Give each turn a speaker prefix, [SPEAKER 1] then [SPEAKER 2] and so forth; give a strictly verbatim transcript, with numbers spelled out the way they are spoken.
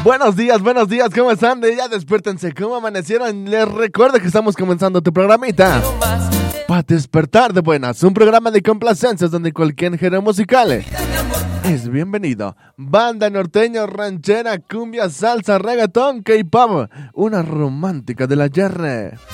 [SPEAKER 1] Buenos días, buenos días, ¿cómo están? Ya despiértense, ¿cómo amanecieron? Les recuerdo que estamos comenzando tu programita para despertar de buenas, un programa de complacencias donde cualquier género musical es bienvenido. Banda norteño, ranchera, cumbia, salsa, reggaetón, K-pop, una romántica del ayer.